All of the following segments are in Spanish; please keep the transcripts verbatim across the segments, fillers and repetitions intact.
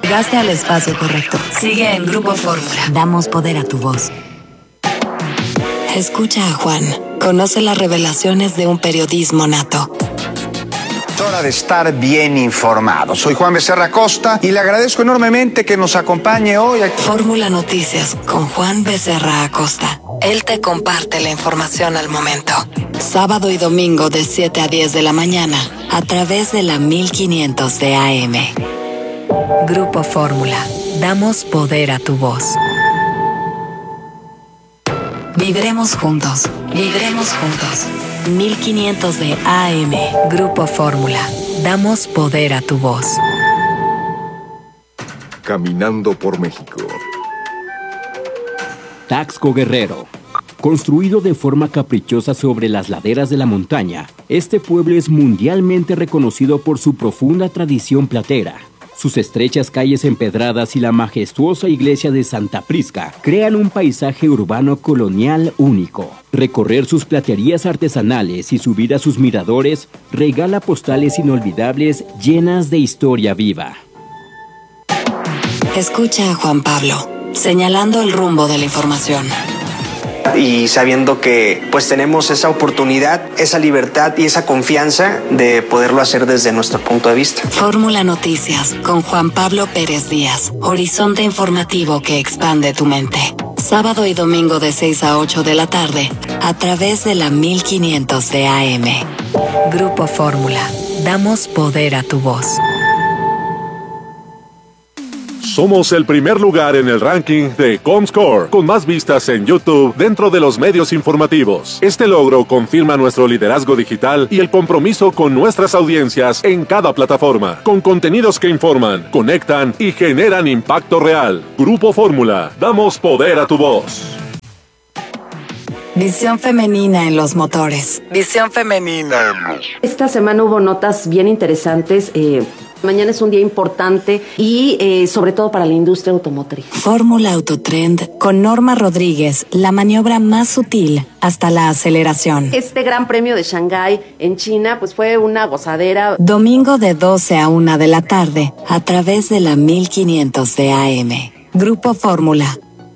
Llegaste al espacio correcto. Sigue en Grupo Fórmula. Damos poder a tu voz. Escucha a Juan. Conoce las revelaciones de un periodismo nato. Es hora de estar bien informado. Soy Juan Becerra Costa y le agradezco enormemente que nos acompañe hoy. Fórmula Noticias con Juan Becerra Acosta. Él te comparte la información al momento. Sábado y domingo de siete a diez de la mañana a través de la mil quinientos de A M. Grupo Fórmula. Damos poder a tu voz. Vibremos juntos. Vibremos juntos. mil quinientos de A M. Grupo Fórmula. Damos poder a tu voz. Caminando por México. Taxco Guerrero. Construido de forma caprichosa sobre las laderas de la montaña, este pueblo es mundialmente reconocido por su profunda tradición platera. Sus estrechas calles empedradas y la majestuosa iglesia de Santa Prisca crean un paisaje urbano colonial único. Recorrer sus platerías artesanales y subir a sus miradores regala postales inolvidables llenas de historia viva. Escucha a Juan Pablo, señalando el rumbo de la información. Y sabiendo que pues tenemos esa oportunidad, esa libertad y esa confianza de poderlo hacer desde nuestro punto de vista. Fórmula Noticias con Juan Pablo Pérez Díaz. Horizonte informativo que expande tu mente. Sábado y domingo de seis a ocho de la tarde a través de la mil quinientos de A M. Grupo Fórmula. Damos poder a tu voz. Somos el primer lugar en el ranking de Comscore, con más vistas en YouTube dentro de los medios informativos. Este logro confirma nuestro liderazgo digital y el compromiso con nuestras audiencias en cada plataforma, con contenidos que informan, conectan y generan impacto real. Grupo Fórmula, damos poder a tu voz. Visión femenina en los motores. Visión femenina en los... Esta semana hubo notas bien interesantes. Eh, mañana es un día importante y eh, sobre todo para la industria automotriz. Fórmula Autotrend con Norma Rodríguez, la maniobra más sutil hasta la aceleración. Este Gran Premio de Shanghái en China pues fue una gozadera. Domingo de doce a una de la tarde a través de la mil quinientos de A M. Grupo Fórmula.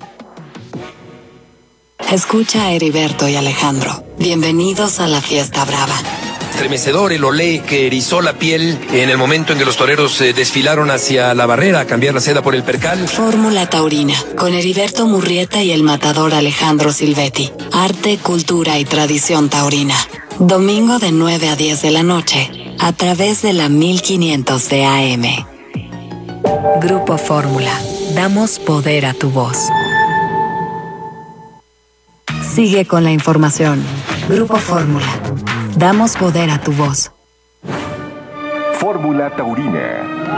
Escucha a Heriberto y Alejandro. Bienvenidos a la fiesta brava. Estremecedor el olé que erizó la piel en el momento en que los toreros eh, desfilaron hacia la barrera a cambiar la seda por el percal. Fórmula Taurina con Heriberto Murrieta y el matador Alejandro Silvetti. Arte, cultura y tradición taurina. Domingo de nueve a diez de la noche a través de la mil quinientos de A M. Grupo Fórmula. Damos poder a tu voz. Sigue con la información. Grupo Fórmula. Damos poder a tu voz. Fórmula Taurina.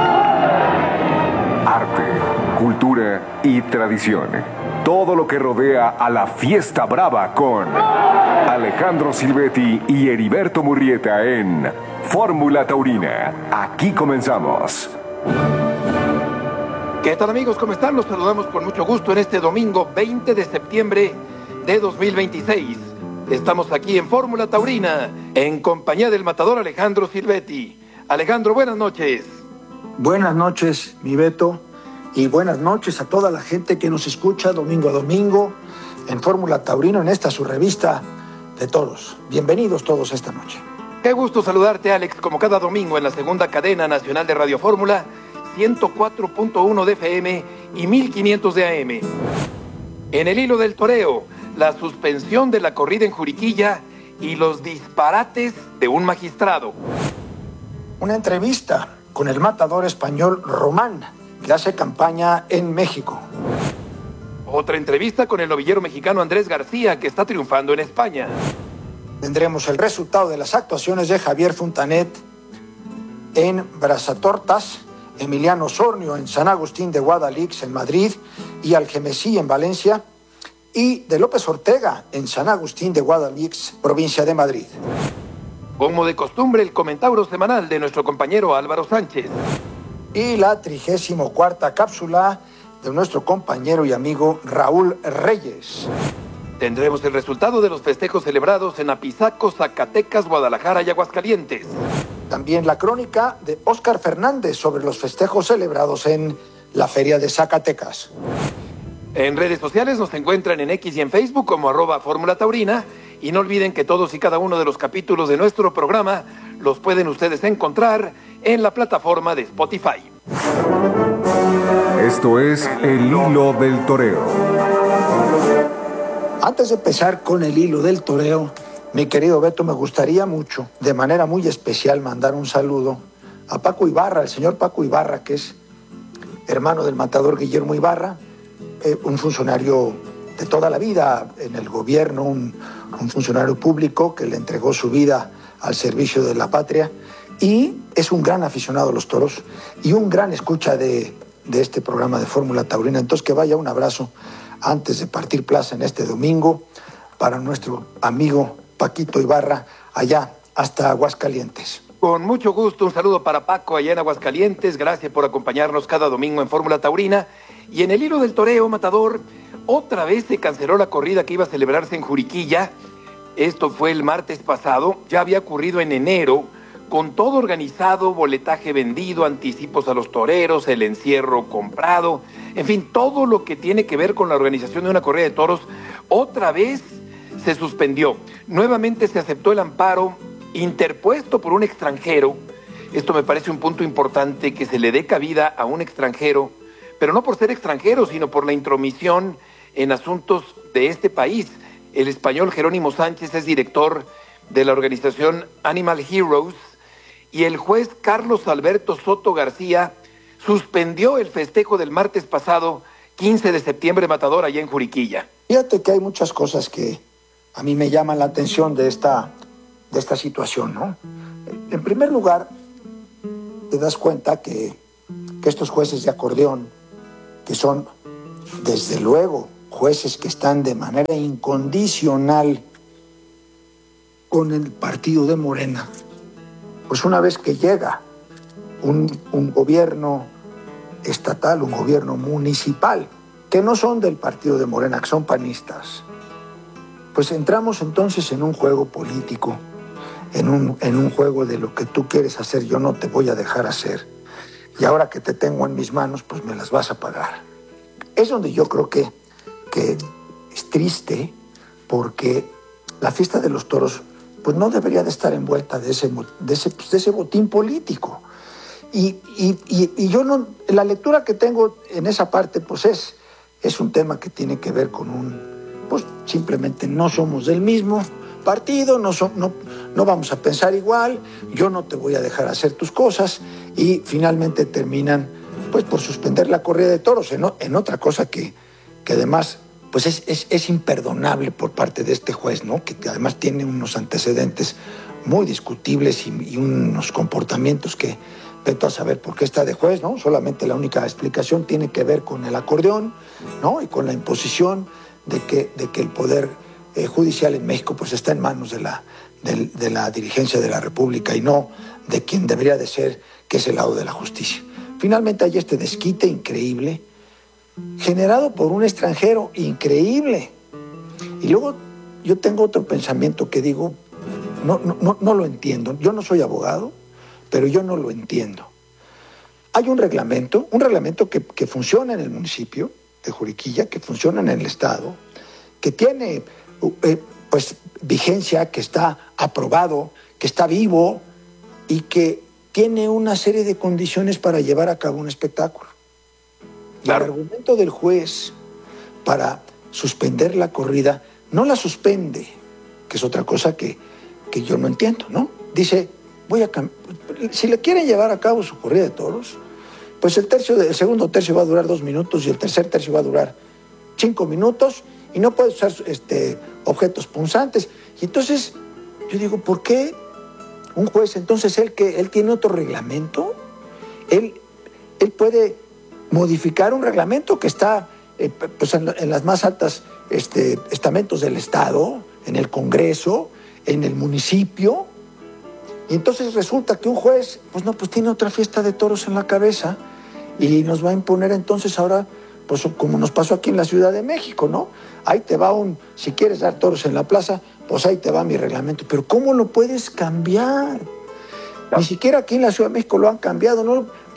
Arte, cultura y tradición. Todo lo que rodea a la fiesta brava con Alejandro Silvetti y Heriberto Murrieta en Fórmula Taurina. Aquí comenzamos. ¿Qué tal, amigos? ¿Cómo están? Los saludamos con mucho gusto en este domingo veinte de septiembre de dos mil veintiséis. Estamos aquí en Fórmula Taurina, en compañía del matador Alejandro Silvetti. Alejandro, buenas noches. Buenas noches, mi Beto, y buenas noches a toda la gente que nos escucha domingo a domingo en Fórmula Taurina, en esta su revista de toros. Bienvenidos todos esta noche. Qué gusto saludarte, Alex, como cada domingo en la segunda cadena nacional de Radio Fórmula, ciento cuatro punto uno de F M y mil quinientos de A M. En el hilo del toreo, la suspensión de la corrida en Juriquilla y los disparates de un magistrado. Una entrevista con el matador español Román, que hace campaña en México. Otra entrevista con el novillero mexicano Andrés García, que está triunfando en España. Tendremos el resultado de las actuaciones de Javier Fontanet en Brazatortas, Emiliano Sornio en San Agustín de Guadalix en Madrid y Algemesí en Valencia, y de López Ortega en San Agustín de Guadalix, provincia de Madrid. Como de costumbre, el comentario semanal de nuestro compañero Álvaro Sánchez. Y la trigésimo cuarta cápsula de nuestro compañero y amigo Raúl Reyes. Tendremos el resultado de los festejos celebrados en Apizaco, Zacatecas, Guadalajara y Aguascalientes. También la crónica de Óscar Fernández sobre los festejos celebrados en la Feria de Zacatecas. En redes sociales nos encuentran en X y en Facebook como arroba Fórmula Taurina. Y no olviden que todos y cada uno de los capítulos de nuestro programa los pueden ustedes encontrar en la plataforma de Spotify. Esto es El Hilo del Toreo. Antes de empezar con el hilo del toreo, mi querido Beto, me gustaría mucho, de manera muy especial, mandar un saludo a Paco Ibarra, el señor Paco Ibarra, que es hermano del matador Guillermo Ibarra, eh, un funcionario de toda la vida en el gobierno, un, un funcionario público que le entregó su vida al servicio de la patria y es un gran aficionado a los toros y un gran escucha de, de este programa de Fórmula Taurina. Entonces que vaya un abrazo antes de partir plaza en este domingo para nuestro amigo Paquito Ibarra allá hasta Aguascalientes. Con mucho gusto, un saludo para Paco allá en Aguascalientes. Gracias por acompañarnos cada domingo en Fórmula Taurina. Y en el hilo del toreo, matador, otra vez se canceló la corrida que iba a celebrarse en Juriquilla. Esto fue el martes pasado, ya había ocurrido en enero, con todo organizado, boletaje vendido, anticipos a los toreros, el encierro comprado, en fin, todo lo que tiene que ver con la organización de una corrida de toros, otra vez se suspendió. Nuevamente se aceptó el amparo interpuesto por un extranjero. Esto me parece un punto importante, que se le dé cabida a un extranjero, pero no por ser extranjero, sino por la intromisión en asuntos de este país. El español Jerónimo Sánchez es director de la organización Animal Heroes y el juez Carlos Alberto Soto García suspendió el festejo del martes pasado, quince de septiembre, matador, allá en Juriquilla. Fíjate que hay muchas cosas que a mí me llaman la atención de esta, de esta situación, ¿no? En primer lugar, te das cuenta que, que estos jueces de acordeón, que son, desde luego, jueces que están de manera incondicional con el partido de Morena, pues una vez que llega un, un gobierno estatal, un gobierno municipal, que no son del partido de Morena, que son panistas, pues entramos entonces en un juego político, en un, en un juego de lo que tú quieres hacer, yo no te voy a dejar hacer. Y ahora que te tengo en mis manos, pues me las vas a pagar. Es donde yo creo que, que es triste, porque la fiesta de los toros pues no debería de estar envuelta de ese, de ese, pues de ese botín político. Y, y, y, y yo no, la lectura que tengo en esa parte pues es, es un tema que tiene que ver con un, pues simplemente no somos del mismo partido, no, so, no, no vamos a pensar igual, yo no te voy a dejar hacer tus cosas, y finalmente terminan pues por suspender la corrida de toros en, en otra cosa que, que además pues es, es, es imperdonable por parte de este juez, ¿no? Que además tiene unos antecedentes muy discutibles y, y unos comportamientos que vete a saber por qué está de juez, ¿no? Solamente la única explicación tiene que ver con el acordeón, ¿no? Y con la imposición de que, de que el poder eh, judicial en México pues está en manos de la, de, de la dirigencia de la República y no de quien debería de ser, que es el lado de la justicia. Finalmente hay este desquite increíble generado por un extranjero increíble. Y luego yo tengo otro pensamiento que digo, no, no, no, no lo entiendo. Yo no soy abogado, pero yo no lo entiendo. Hay un reglamento, un reglamento que, que funciona en el municipio de Juriquilla, que funciona en el estado, que tiene eh, pues vigencia, que está aprobado, que está vivo y que tiene una serie de condiciones para llevar a cabo un espectáculo. Claro. El argumento del juez para suspender la corrida no la suspende, que es otra cosa que, que yo no entiendo, ¿no? Dice, voy a si le quieren llevar a cabo su corrida de toros, pues el, tercio de, el segundo tercio va a durar dos minutos y el tercer tercio va a durar cinco minutos y no puede usar este, objetos punzantes. Y entonces yo digo, ¿por qué un juez, entonces él, que, él tiene otro reglamento? Él, él puede modificar un reglamento que está eh, pues en, en las más altas este, estamentos del Estado, en el Congreso, en el municipio, y entonces resulta que un juez, pues no, pues tiene otra fiesta de toros en la cabeza y nos va a imponer entonces ahora, pues como nos pasó aquí en la Ciudad de México, ¿no? Ahí te va un, si quieres dar toros en la plaza, pues ahí te va mi reglamento, pero ¿cómo lo puedes cambiar? Ni siquiera aquí en la Ciudad de México lo han cambiado, ¿no?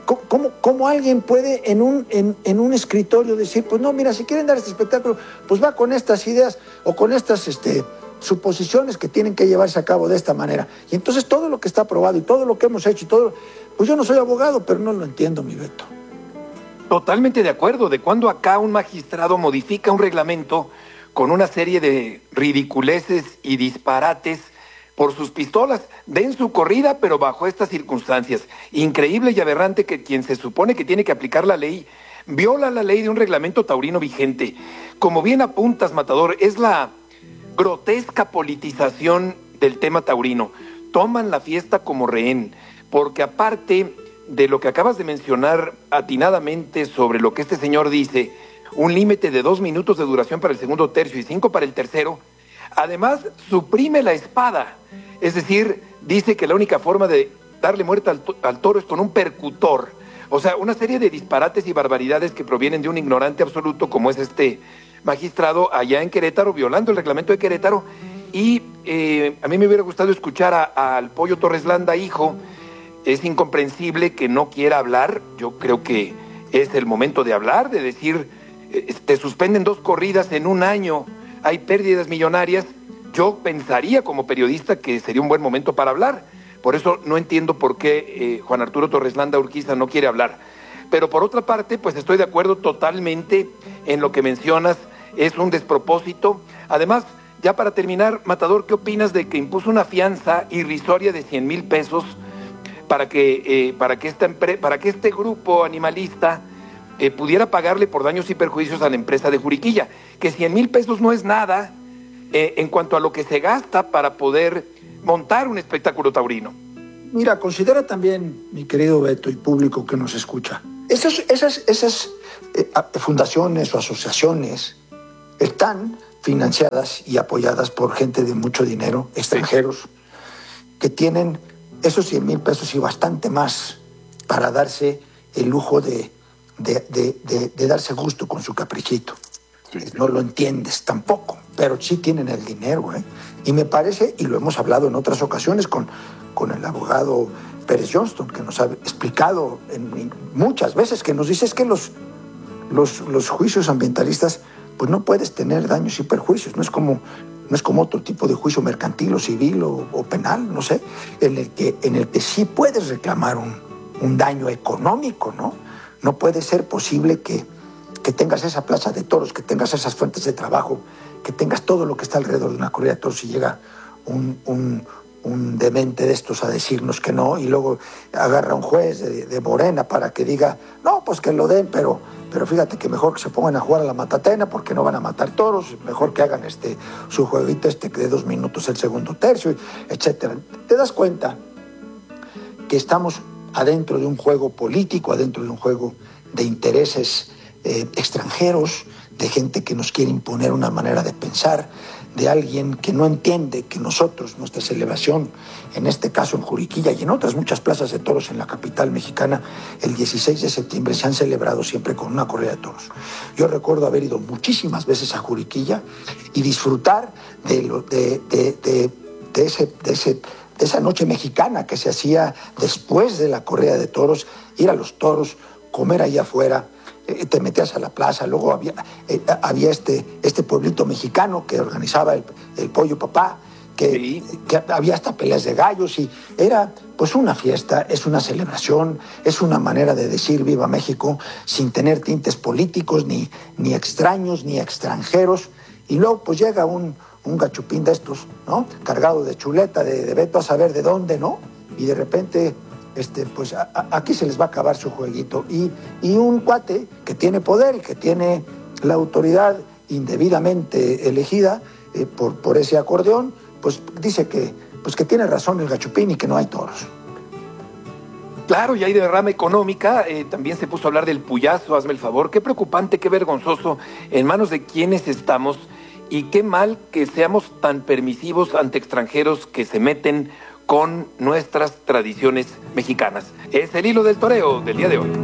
¿cómo, cómo alguien puede en un, en, en un escritorio decir, pues no, mira, si quieren dar este espectáculo, pues va con estas ideas o con estas este, suposiciones que tienen que llevarse a cabo de esta manera? Y entonces todo lo que está aprobado y todo lo que hemos hecho y todo, pues yo no soy abogado, pero no lo entiendo, mi Beto. Totalmente de acuerdo. De cuando acá un magistrado modifica un reglamento con una serie de ridiculeces y disparates por sus pistolas, den su corrida, pero bajo estas circunstancias. Increíble y aberrante que quien se supone que tiene que aplicar la ley, viola la ley de un reglamento taurino vigente. Como bien apuntas, Matador, es la grotesca politización del tema taurino. Toman la fiesta como rehén, porque aparte de lo que acabas de mencionar atinadamente sobre lo que este señor dice, un límite de dos minutos de duración para el segundo tercio y cinco para el tercero, además suprime la espada, es decir, dice que la única forma de darle muerte al, to- al toro es con un percutor. O sea, una serie de disparates y barbaridades que provienen de un ignorante absoluto como es este magistrado allá en Querétaro, violando el reglamento de Querétaro. Y eh, a mí me hubiera gustado escuchar a- al Pollo Torres Landa, hijo. Es incomprensible que no quiera hablar. Yo creo que es el momento de hablar, de decir, eh, te suspenden dos corridas en un año, hay pérdidas millonarias. Yo pensaría como periodista que sería un buen momento para hablar. Por eso no entiendo por qué eh, Juan Arturo Torres Landa Urquiza no quiere hablar. Pero por otra parte, pues estoy de acuerdo totalmente en lo que mencionas, es un despropósito. Además, ya para terminar, Matador, ¿qué opinas de que impuso una fianza irrisoria de cien mil pesos para que, eh, para que, esta empre- para que este grupo animalista eh, pudiera pagarle por daños y perjuicios a la empresa de Juriquilla? Que cien mil pesos no es nada eh, en cuanto a lo que se gasta para poder montar un espectáculo taurino. Mira, considera también, mi querido Beto y público que nos escucha, esas, esas, esas eh, fundaciones o asociaciones están financiadas y apoyadas por gente de mucho dinero, extranjeros, sí, que tienen esos cien mil pesos y bastante más para darse el lujo de, de, de, de, de darse gusto con su caprichito. Sí. No lo entiendes tampoco, pero sí tienen el dinero, ¿eh? Y me parece, y lo hemos hablado en otras ocasiones con, con el abogado Pérez Johnston, que nos ha explicado en, en muchas veces, que nos dice es que los, los, los juicios ambientalistas, pues no puedes tener daños y perjuicios, no es como, no es como otro tipo de juicio mercantil o civil o, o penal, no sé, en el que, en el que sí puedes reclamar un, un daño económico, ¿no? No puede ser posible que, que tengas esa plaza de toros, que tengas esas fuentes de trabajo, que tengas todo lo que está alrededor de una corrida de toros y llega un, un, un demente de estos a decirnos que no, y luego agarra un juez de, de Morena para que diga, no, pues que lo den, pero, pero fíjate que mejor que se pongan a jugar a la matatena porque no van a matar toros, mejor que hagan este, su jueguito este de dos minutos el segundo tercio, etcétera. ¿Te das cuenta que estamos adentro de un juego político, adentro de un juego de intereses eh, extranjeros, de gente que nos quiere imponer una manera de pensar, de alguien que no entiende que nosotros, nuestra celebración, en este caso en Juriquilla y en otras muchas plazas de toros en la capital mexicana, el dieciséis de septiembre se han celebrado siempre con una corrida de toros. Yo recuerdo haber ido muchísimas veces a Juriquilla y disfrutar de, lo, de, de, de, de, ese, de, ese, de esa noche mexicana que se hacía después de la corrida de toros, ir a los toros, comer ahí afuera, te metías a la plaza, luego había, eh, había este, este pueblito mexicano que organizaba el, el Pollo Papá, que, sí, que había hasta peleas de gallos y era pues una fiesta, es una celebración, es una manera de decir viva México sin tener tintes políticos, ni, ni extraños, ni extranjeros. Y luego pues llega un, un gachupín de estos, ¿no? Cargado de chuleta, de, de veto a saber de dónde, ¿no? Y de repente... Este, pues a, a, aquí se les va a acabar su jueguito. Y, y un cuate que tiene poder y que tiene la autoridad indebidamente elegida eh, por, por ese acordeón, pues dice que, pues que tiene razón el gachupín y que no hay toros. Claro, y hay derrama económica, eh, también se puso a hablar del puyazo, hazme el favor. Qué preocupante, qué vergonzoso, en manos de quienes estamos, y qué mal que seamos tan permisivos ante extranjeros que se meten con nuestras tradiciones mexicanas. Es el hilo del toreo del día de hoy.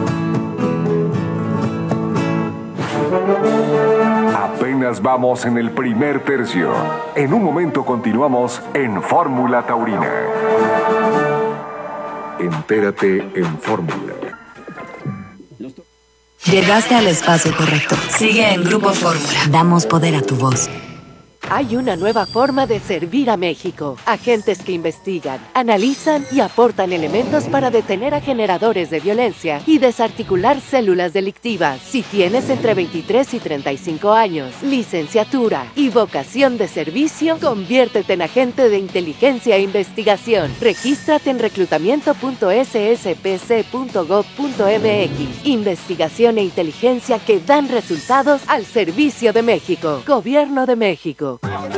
Apenas vamos en el primer tercio. En un momento continuamos en Fórmula Taurina. Entérate en Fórmula. Llegaste al espacio correcto. Sigue en Grupo Fórmula. Damos poder a tu voz. Hay una nueva forma de servir a México. Agentes que investigan, analizan y aportan elementos para detener a generadores de violencia y desarticular células delictivas. Si tienes entre veintitrés y treinta y cinco años, licenciatura y vocación de servicio, conviértete en agente de inteligencia e investigación. Regístrate en reclutamiento punto s s p c punto gov punto m x. Investigación e inteligencia que dan resultados al servicio de México. Gobierno de México.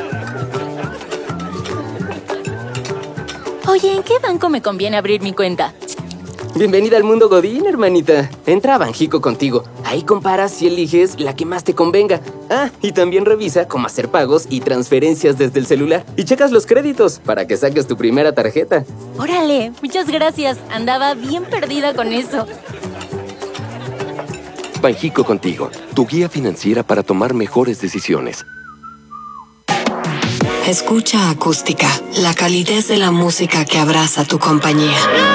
Oye, ¿en qué banco me conviene abrir mi cuenta? Bienvenida al mundo Godín, hermanita. Entra a Banjico contigo. Ahí comparas y eliges la que más te convenga. Ah, y también revisa cómo hacer pagos y transferencias desde el celular. Y checas los créditos para que saques tu primera tarjeta. Órale, muchas gracias. Andaba bien perdida con eso. Banjico contigo, tu guía financiera para tomar mejores decisiones. Escucha Acústica, la calidez de la música que abraza tu compañía.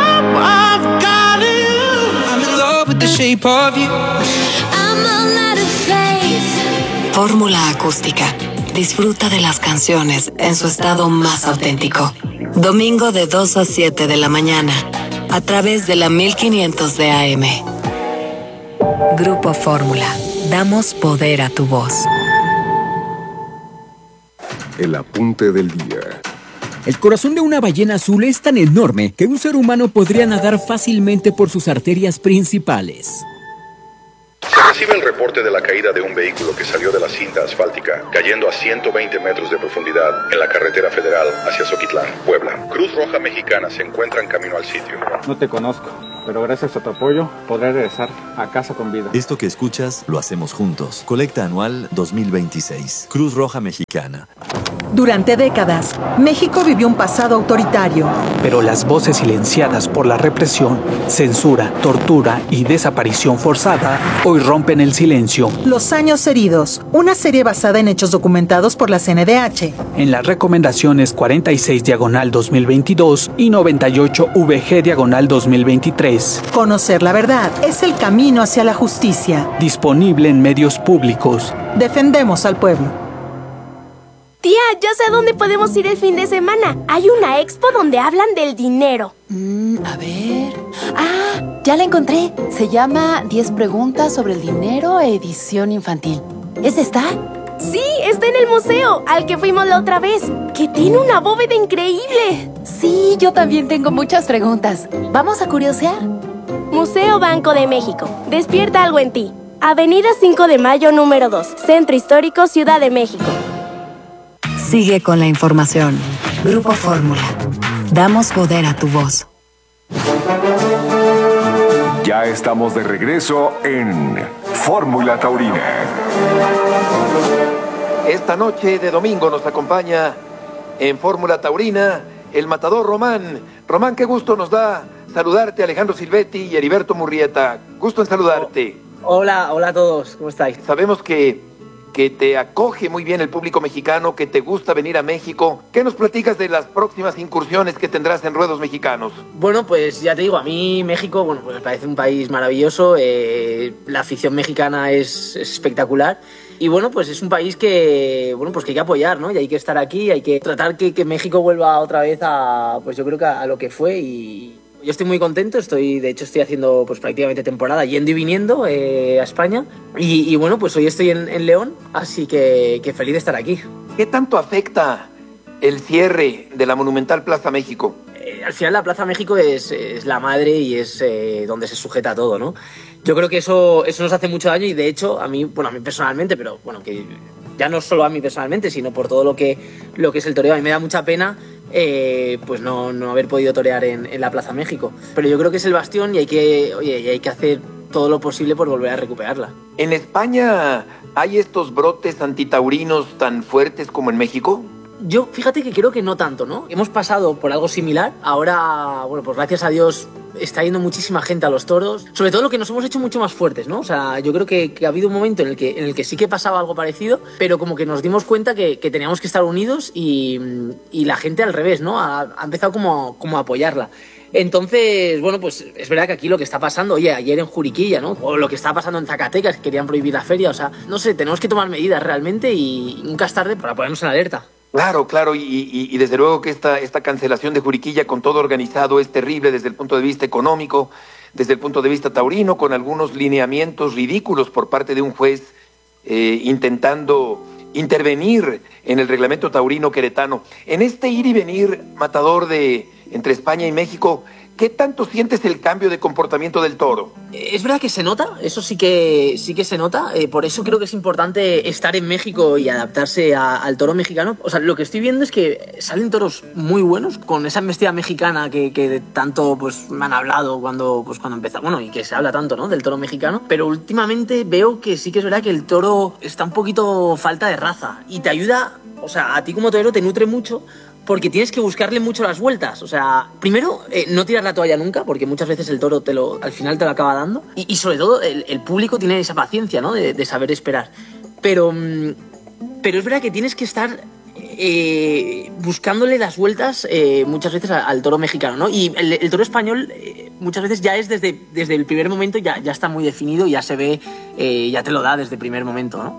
Fórmula Acústica. Disfruta de las canciones en su estado más auténtico. Domingo de dos a siete de la mañana, a través de la mil quinientos de A M. Grupo Fórmula. Damos poder a tu voz. El apunte del día. El corazón de una ballena azul es tan enorme que un ser humano podría nadar fácilmente por sus arterias principales. Se recibe el reporte de la caída de un vehículo que salió de la cinta asfáltica, cayendo a ciento veinte metros de profundidad en la carretera federal hacia Zoquitlán, Puebla. Cruz Roja Mexicana se encuentra en camino al sitio. No te conozco, pero gracias a tu apoyo podré regresar a casa con vida. Esto que escuchas lo hacemos juntos. Colecta anual dos mil veintiséis. Cruz Roja Mexicana. Durante décadas, México vivió un pasado autoritario. Pero las voces silenciadas por la represión, censura, tortura y desaparición forzada hoy rompen el silencio. Los años heridos, una serie basada en hechos documentados por la C N D H. En las recomendaciones cuarenta y seis diagonal dos mil veintidós y noventa y ocho V G diagonal dos mil veintitrés. Conocer la verdad es el camino hacia la justicia. Disponible en medios públicos. Defendemos al pueblo. Tía, ya sé a dónde podemos ir el fin de semana. Hay una expo donde hablan del dinero. Mm, a ver... Ah, ya la encontré. Se llama diez preguntas sobre el dinero, edición infantil. ¿Es esta? Sí, está en el museo, al que fuimos la otra vez. Que tiene una bóveda increíble. Sí, yo también tengo muchas preguntas. ¿Vamos a curiosear? Museo Banco de México. Despierta algo en ti. Avenida cinco de mayo, número dos. Centro Histórico, Ciudad de México. Sigue con la información. Grupo Fórmula. Damos poder a tu voz. Ya estamos de regreso en Fórmula Taurina. Esta noche de domingo nos acompaña en Fórmula Taurina el matador Román. Román, qué gusto nos da saludarte, Alejandro Silvetti y Heriberto Murrieta. Gusto en saludarte. Hola, hola a todos, ¿cómo estáis? Sabemos que que te acoge muy bien el público mexicano, que te gusta venir a México. ¿Qué nos platicas de las próximas incursiones que tendrás en ruedos mexicanos? Bueno, pues ya te digo, a mí México, bueno, pues me parece un país maravilloso, eh, la afición mexicana es, es espectacular. Y bueno, pues es un país que, bueno, pues que hay que apoyar, ¿no? Y hay que estar aquí, hay que tratar que, que México vuelva otra vez a, pues yo creo que a, a lo que fue. Y yo estoy muy contento, estoy, de hecho estoy haciendo pues prácticamente temporada yendo y viniendo eh, a España. Y, y bueno, pues hoy estoy en, en León, así que, que feliz de estar aquí. ¿Qué tanto afecta el cierre de la monumental Plaza México? Eh, al final la Plaza México es, es la madre y es eh, donde se sujeta todo, ¿no? Yo creo que eso, eso nos hace mucho daño y de hecho a mí, bueno, a mí personalmente, pero bueno, que ya no solo a mí personalmente, sino por todo lo que, lo que es el toreo, a mí me da mucha pena eh, pues no, no haber podido torear en, en la Plaza México. Pero yo creo que es el bastión y hay que, oye, y hay que hacer todo lo posible por volver a recuperarla. ¿En España hay estos brotes antitaurinos tan fuertes como en México? Yo, fíjate que creo que no tanto, ¿no? Hemos pasado por algo similar. Ahora, bueno, pues gracias a Dios está yendo muchísima gente a los toros. Sobre todo lo que nos hemos hecho mucho más fuertes, ¿no? O sea, yo creo que, que ha habido un momento en el que, en el que sí que pasaba algo parecido, pero como que nos dimos cuenta que, que teníamos que estar unidos y, y la gente al revés, ¿no? Ha, ha empezado como, como a apoyarla. Entonces, bueno, pues es verdad que aquí lo que está pasando, oye, ayer en Juriquilla, ¿no? O lo que está pasando en Zacatecas, que querían prohibir la feria, o sea, no sé, tenemos que tomar medidas realmente y nunca es tarde para ponernos en alerta. Claro, claro, y, y, y desde luego que esta, esta cancelación de Juriquilla con todo organizado es terrible desde el punto de vista económico, desde el punto de vista taurino, con algunos lineamientos ridículos por parte de un juez eh, intentando intervenir en el reglamento taurino queretano. En este ir y venir, Matador, de entre España y México, ¿qué tanto sientes el cambio de comportamiento del toro? Es verdad que se nota, eso sí que sí que se nota, eh, por eso creo que es importante estar en México y adaptarse a, al toro mexicano. O sea, lo que estoy viendo es que salen toros muy buenos, con esa embestida mexicana que, que tanto pues me han hablado cuando, pues, cuando empezó, bueno, y que se habla tanto, ¿no?, del toro mexicano, pero últimamente veo que sí que es verdad que el toro está un poquito falta de raza y te ayuda, o sea, a ti como torero te nutre mucho, porque tienes que buscarle mucho las vueltas. O sea, primero, eh, no tirar la toalla nunca, porque muchas veces el toro te lo, al final te lo acaba dando. Y, y sobre todo, el, el público tiene esa paciencia, ¿no?, de, de saber esperar. Pero, pero es verdad que tienes que estar eh, buscándole las vueltas eh, muchas veces al, al toro mexicano, ¿no? Y el, el toro español eh, muchas veces ya es desde, desde el primer momento, ya, ya está muy definido, ya se ve, eh, ya te lo da desde el primer momento, ¿no?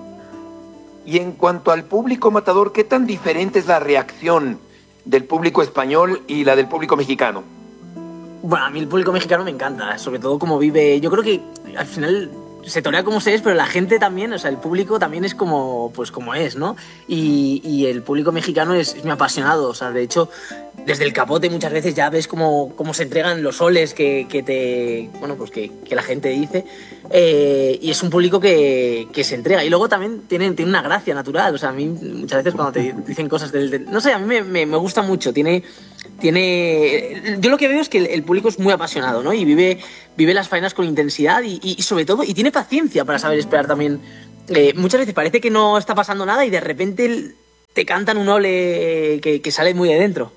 Y en cuanto al público, Matador, ¿qué tan diferente es la reacción del público español y la del público mexicano? Bueno, a mí el público mexicano me encanta, sobre todo como vive. Yo creo que al final se torea como se es, pero la gente también, o sea, el público también es como, pues como es, ¿no? Y, y el público mexicano es, es muy apasionado, o sea, de hecho, desde el capote muchas veces ya ves cómo, cómo se entregan los soles que, que te, bueno, pues que, que la gente dice, eh, y es un público que, que se entrega. Y luego también tiene, tiene una gracia natural, o sea, a mí muchas veces cuando te dicen cosas del, del no sé, a mí me, me, me gusta mucho, tiene... Tiene... Yo lo que veo es que el, el público es muy apasionado, ¿no? Y vive, vive las faenas con intensidad y, y, y sobre todo, y tiene paciencia para saber esperar también. Eh, muchas veces parece que no está pasando nada y de repente te cantan un ole que, que sale muy de dentro.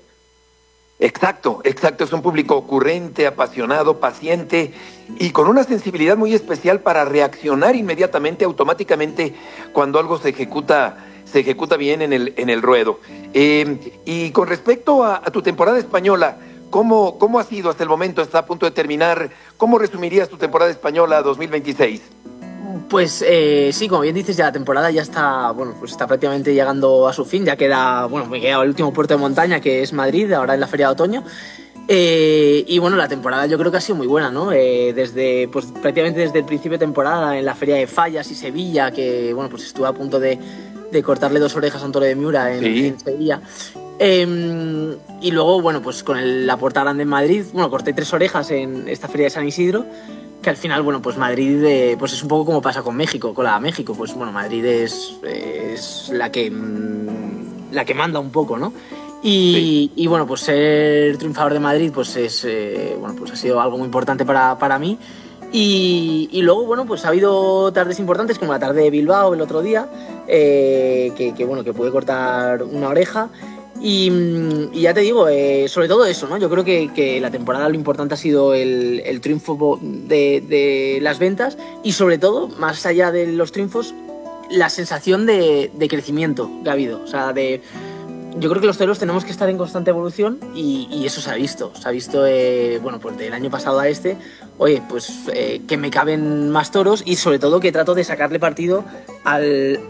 Exacto, exacto. Es un público ocurrente, apasionado, paciente y con una sensibilidad muy especial para reaccionar inmediatamente, automáticamente, cuando algo se ejecuta... se ejecuta bien en el, en el ruedo. Eh, y con respecto a, a tu temporada española, ¿cómo, ¿cómo ha sido hasta el momento? Está a punto de terminar. ¿Cómo resumirías tu temporada española dos mil veintiséis? Pues eh, sí, como bien dices, ya la temporada ya está, bueno, pues está prácticamente llegando a su fin. Ya queda, bueno, me queda el último puerto de montaña, que es Madrid, ahora en la Feria de Otoño. Eh, y bueno, la temporada yo creo que ha sido muy buena, ¿no? Eh, desde, pues prácticamente desde el principio de temporada, en la Feria de Fallas y Sevilla, que bueno, pues estuve a punto de de cortarle dos orejas a un toro de Miura en, sí. en Sevilla. Eh, y luego, bueno, pues con el, la Puerta Grande en Madrid, bueno, corté tres orejas en esta feria de San Isidro, que al final, bueno, pues Madrid, eh, pues es un poco como pasa con México, con la México, pues bueno, Madrid es, es la que la que manda un poco, ¿no? Y, sí. y bueno, pues ser triunfador de Madrid, pues es, eh, bueno, pues ha sido algo muy importante para, para mí. Y, y luego, bueno, pues ha habido tardes importantes, como la tarde de Bilbao el otro día, eh, que, que, bueno, que pude cortar una oreja. Y, y ya te digo, eh, sobre todo eso, ¿no? Yo creo que, que la temporada lo importante ha sido el, el triunfo de, de las ventas y sobre todo, más allá de los triunfos, la sensación de, de crecimiento que ha habido. O sea, de... Yo creo que los toreros tenemos que estar en constante evolución y, y eso se ha visto. Se ha visto, eh, bueno, pues del año pasado a este, oye, pues eh, que me caben más toros y sobre todo que trato de sacarle partido al...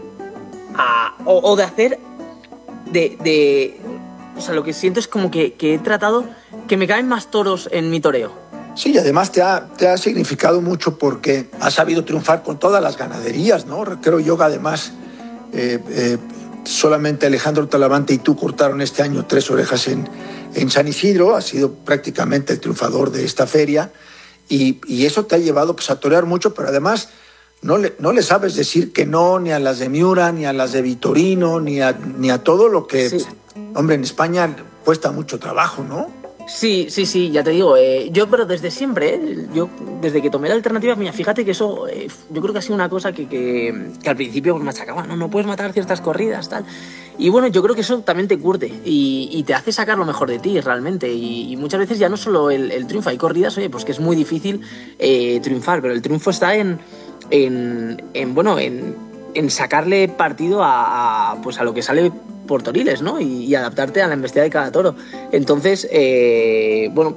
A, o, o de hacer... De, de... O sea, lo que siento es como que, que he tratado que me caben más toros en mi toreo. Sí, y además te ha, te ha significado mucho porque has sabido triunfar con todas las ganaderías, ¿no? Creo yo que además... Eh, eh, solamente Alejandro Talavante y tú cortaron este año tres orejas en, en San Isidro, has sido prácticamente el triunfador de esta feria y, y eso te ha llevado pues, a torear mucho, pero además no le, no le sabes decir que no ni a las de Miura, ni a las de Vitorino, ni a, ni a todo lo que, sí. Hombre, en España cuesta mucho trabajo, ¿no? Sí, sí, sí, ya te digo, eh, yo pero desde siempre, eh, yo desde que tomé la alternativa, mira, fíjate que eso, eh, yo creo que ha sido una cosa que, que, que al principio me machacaba, no, no puedes matar ciertas corridas, tal, y bueno, yo creo que eso también te curte y, y te hace sacar lo mejor de ti realmente, y, y muchas veces ya no solo el, el triunfo, hay corridas, oye, pues que es muy difícil eh, triunfar, pero el triunfo está en, en, en bueno, en, en sacarle partido a, a, pues a lo que sale por toriles, ¿no? Y, y adaptarte a la embestida de cada toro. Entonces, eh, bueno,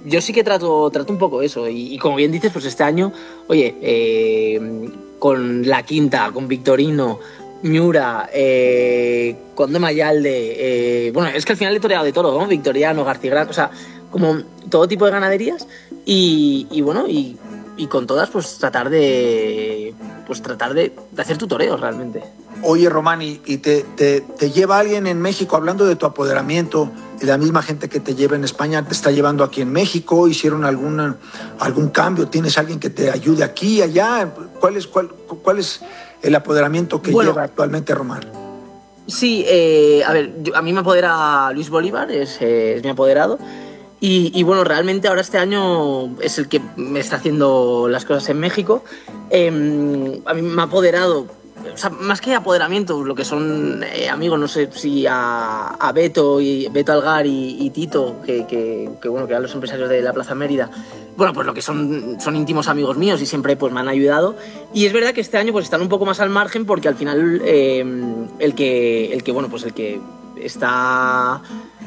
yo sí que trato, trato un poco eso. Y, y como bien dices, pues este año, oye, eh, con La Quinta, con Victorino, Miura, eh, Conde Mayalde, eh, bueno, es que al final he toreado de todo, ¿no? Victoriano, García Gran, o sea, como todo tipo de ganaderías y, y bueno, y, y con todas pues tratar de pues tratar de, de hacer tu toreo realmente. Oye, Román, y, y te, te, te lleva alguien en México, hablando de tu apoderamiento, y la misma gente que te lleva en España te está llevando aquí en México, hicieron alguna, algún cambio, ¿tienes alguien que te ayude aquí, allá? ¿Cuál es, cuál, cuál es el apoderamiento que bueno, lleva actualmente Román? Sí, eh, a ver, yo, a mí me apodera Luis Bolívar, es, eh, es mi apoderado. Y, y bueno, realmente ahora este año es el que me está haciendo las cosas en México. Eh, a mí me ha apoderado, o sea, más que apoderamiento, lo que son eh, amigos, no sé si a, a Beto y Beto Algar y, y Tito, que, que, que bueno, que eran los empresarios de la Plaza Mérida. Bueno, pues lo que son, son íntimos amigos míos y siempre pues me han ayudado. Y es verdad que este año pues están un poco más al margen porque al final eh, el que, el que, bueno, pues el que está...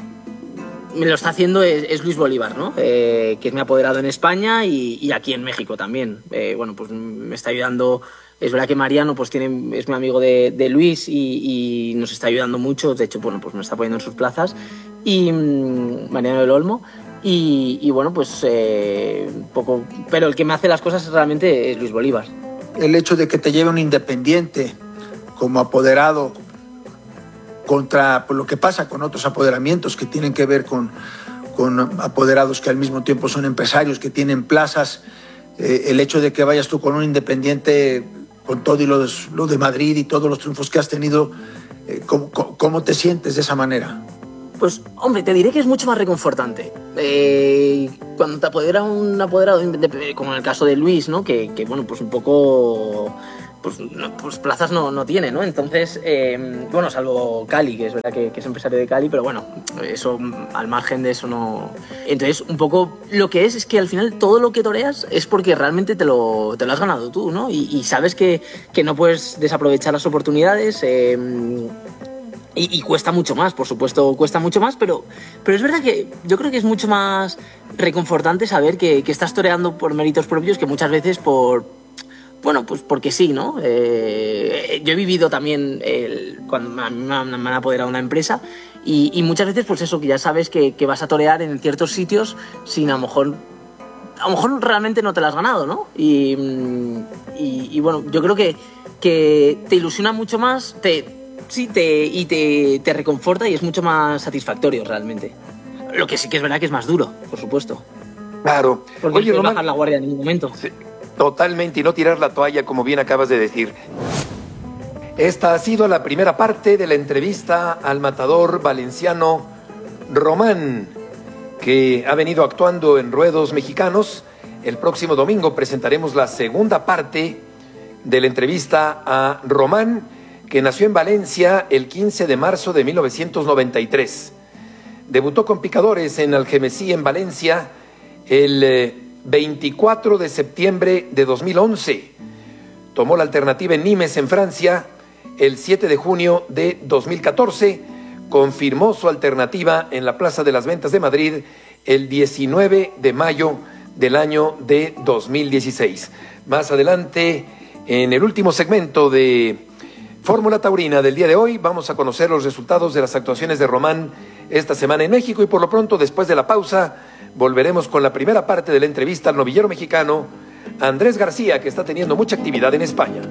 me lo está haciendo es, es Luis Bolívar, ¿no? Eh, que es mi apoderado en España y, y aquí en México también. Eh, bueno, pues me está ayudando. Es verdad que Mariano pues tiene, es mi amigo de, de Luis y, y nos está ayudando mucho. De hecho, bueno, pues me está poniendo en sus plazas. Y mmm, Mariano del Olmo. Y, y bueno, pues eh, poco. Pero el que me hace las cosas realmente es Luis Bolívar. El hecho de que te lleve un independiente como apoderado contra por lo que pasa con otros apoderamientos que tienen que ver con, con apoderados que al mismo tiempo son empresarios, que tienen plazas, eh, el hecho de que vayas tú con un independiente, con todo y lo de, lo de Madrid y todos los triunfos que has tenido, eh, ¿cómo, cómo te sientes de esa manera? Pues, hombre, te diré que es mucho más reconfortante. Eh, cuando te apodera un apoderado, como en el caso de Luis, ¿no? Que, que bueno, pues un poco... Pues, no, pues plazas no, no tiene, ¿no? Entonces, eh, bueno, salvo Cali, que es verdad que, que es empresario de Cali, pero bueno, eso, al margen de eso no... Entonces, un poco lo que es, es que al final todo lo que toreas es porque realmente te lo, te lo has ganado tú, ¿no? Y, y sabes que, que no puedes desaprovechar las oportunidades, eh, y, y cuesta mucho más, por supuesto, cuesta mucho más, pero, pero es verdad que yo creo que es mucho más reconfortante saber que, que estás toreando por méritos propios que muchas veces por... Bueno, pues porque sí, ¿no? Eh, yo he vivido también el, cuando a mí me han, me han apoderado una empresa y, y muchas veces, pues eso, que ya sabes que, que vas a torear en ciertos sitios sin a lo mejor... A lo mejor realmente no te la has ganado, ¿no? Y, y, y bueno, yo creo que, que te ilusiona mucho más, te, sí, te, y te, te reconforta y es mucho más satisfactorio realmente. Lo que sí que es verdad que es más duro, por supuesto. Claro. Porque Oye, no Román, bajar la guardia en ningún momento. Sí. Totalmente, y no tirar la toalla, como bien acabas de decir. Esta ha sido la primera parte de la entrevista al matador valenciano Román, que ha venido actuando en ruedos mexicanos. El próximo domingo presentaremos la segunda parte de la entrevista a Román, que nació en Valencia el quince de marzo de mil novecientos noventa y tres. Debutó con picadores en Algemesí, en Valencia, el... Eh, veinticuatro de septiembre de dos mil once. Tomó la alternativa en Nimes, en Francia, el siete de junio de dos mil catorce. Confirmó su alternativa en la Plaza de las Ventas de Madrid el diecinueve de mayo del año de dos mil dieciséis. Más adelante, en el último segmento de Fórmula Taurina del día de hoy, vamos a conocer los resultados de las actuaciones de Román esta semana en México y por lo pronto, después de la pausa, volveremos con la primera parte de la entrevista al novillero mexicano Andrés García, que está teniendo mucha actividad en España.